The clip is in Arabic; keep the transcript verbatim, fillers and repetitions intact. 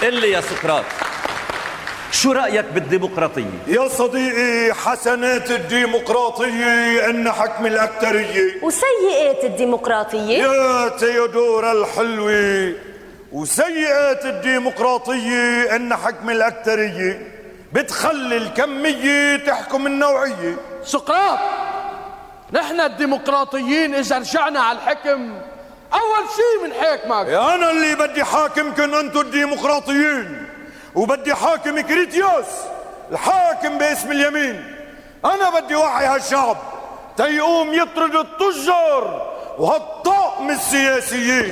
قل لي يا سقراط، شو رأيك بالديمقراطية؟ يا صديقي، حسنات الديمقراطية أن حكم الأكترية، وسيئات الديمقراطية يا تيودورا الحلوة، وسيئات الديمقراطية أن حكم الأكترية بتخلي الكمية تحكم النوعية. سقراط، نحن الديمقراطيين إذا رجعنا على الحكم أول شيء من حاكمك. أنا اللي بدي حاكمكن أنتو الديمقراطيين، وبدي حاكم كريتيوس الحاكم باسم اليمين. أنا بدي وعي هالشعب تيقوم يطرد التجار وهالطاقم السياسيين.